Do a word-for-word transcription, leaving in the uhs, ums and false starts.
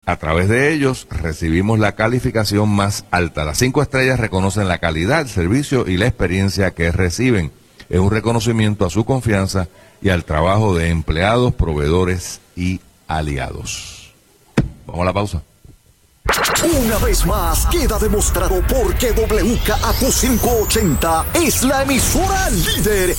A través de ellos recibimos la calificación más alta. Las cinco estrellas reconocen la calidad, el servicio y la experiencia que reciben. Es un reconocimiento a su confianza y al trabajo de empleados, proveedores y aliados. Vamos a la pausa. Una vez más queda demostrado por qué W K A Q quinientos ochenta es la emisora líder